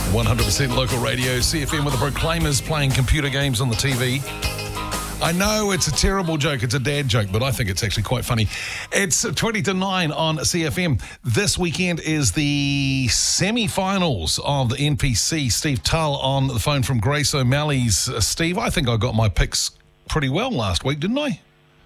100% local radio, CFM with the Proclaimers playing computer games on the TV. I know it's a terrible joke, it's a dad joke, but I think it's actually quite funny. It's 20 to 9 on CFM. This weekend is the semi-finals of the NPC. Steve Tull on the phone from Grace O'Malley's. Steve, I think I got my picks pretty well last week, didn't I?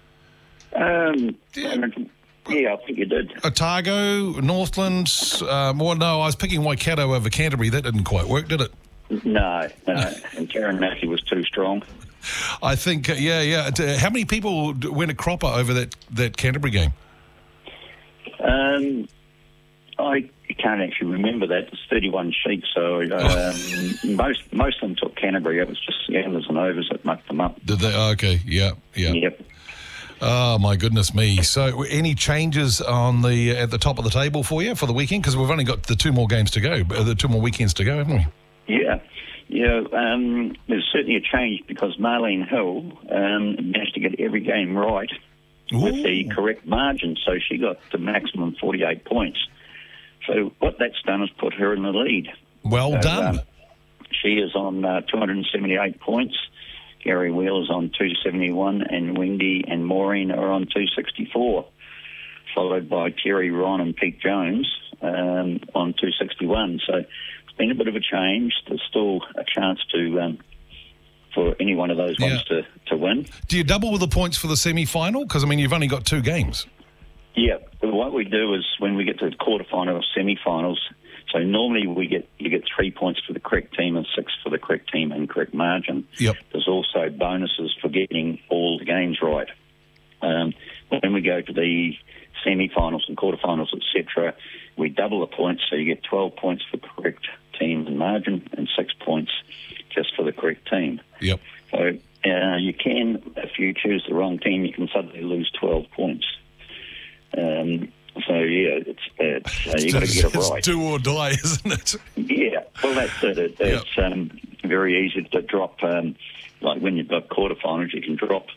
Yeah, I think you did. Otago, Northland, I was picking Waikato over Canterbury. That didn't quite work, did it? No. And Taranaki was too strong. I think, yeah. How many people went a cropper over that Canterbury game? I can't actually remember that. It's 31 sheets, so most of them took Canterbury. It was just Yanders and Overs that mucked them up. Did they? Oh, okay, yeah. Yep. Oh, my goodness me. So any changes at the top of the table for you for the weekend? Because we've only got the two more games to go, the two more weekends to go, haven't we? Yeah. There's certainly a change because Marlene Hill managed to get every game right with the correct margin, so she got the maximum 48 points. So what that's done is put her in the lead. Well done. She is on 278 points. Gary Wheeler's on 271, and Wendy and Maureen are on 264, followed by Terry, Ron and Pete Jones on 261. So it's been a bit of a change. There's still a chance for any one of those ones to win. Do you double with the points for the semi-final? Because, you've only got two games. Yeah. What we do is when we get to the quarterfinal or semi-finals, so normally you get 3 points for the correct team and 6 for the correct team and correct margin. Yep. There's also bonuses for getting all the games right. When we go to the semi-finals and quarterfinals, etc., we double the points, so you get 12 points for correct team and margin and 6 points just for the correct team. Yep. So you can, if you choose the wrong team, you can suddenly lose 12 points. You got to get it right. It's do or die, isn't it? Yeah, well, that's it. It's very easy to drop. Like when you've got quarterfinals, you can drop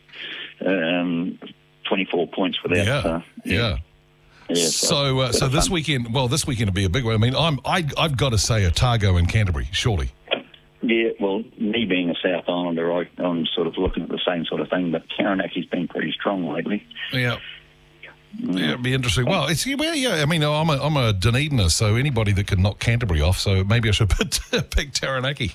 24 points without. Yeah. So this weekend, this weekend will be a big one. I've got to say Otago and Canterbury, surely. Yeah, well, me being a South Islander, I'm sort of looking at the same sort of thing, but Taranaki's been pretty strong lately. Yeah. Yeah, it'd be interesting. Well, I'm a Dunediner, so anybody that can knock Canterbury off. So maybe I should pick Taranaki.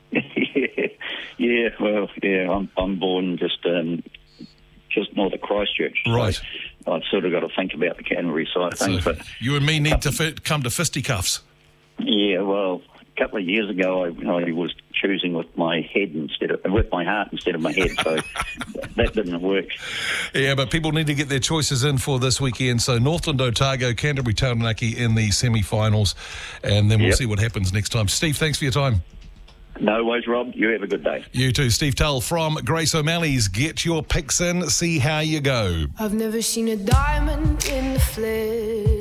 I'm born just north of Christchurch. Right. So I've sort of got to think about the Canterbury side of things. But you and me need to come to fisticuffs. Yeah, well, a couple of years ago, I was choosing with my heart instead of my head, so that didn't work. Yeah, but people need to get their choices in for this weekend. So Northland, Otago, Canterbury, Taranaki in the semi-finals, and then we'll see what happens next time. Steve, thanks for your time. No worries, Rob. You have a good day. You too. Steve Tull from Grace O'Malley's. Get your picks in, see how you go. I've never seen a diamond in the flesh.